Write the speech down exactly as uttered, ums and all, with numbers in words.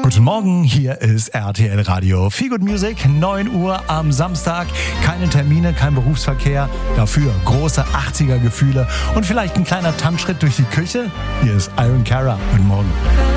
Guten Morgen, hier ist R T L Radio. Feel Good Music, neun Uhr am Samstag. Keine Termine, kein Berufsverkehr. Dafür große achtziger Gefühle und vielleicht ein kleiner Tanzschritt durch die Küche. Hier ist Iron Cara. Guten Morgen.